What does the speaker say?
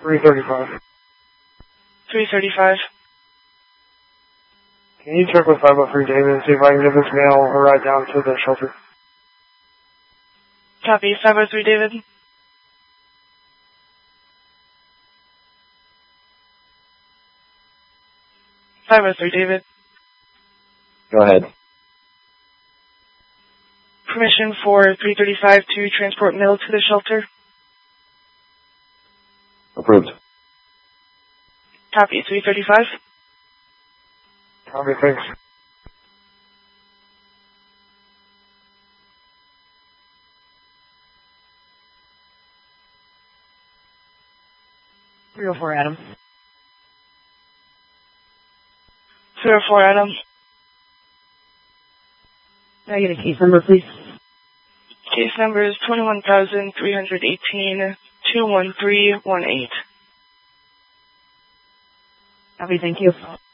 335. 335. Can you check with 503 David and see if I can get this mail or ride down to the shelter? Copy. 503 David. David. Go ahead. Permission for 335 to transport mail to the shelter. Approved. Copy. 335. Copy, thanks. Adam. 304 Adam. Can I get a case number, please? Case number is 21,318 21318. Copy, thank you.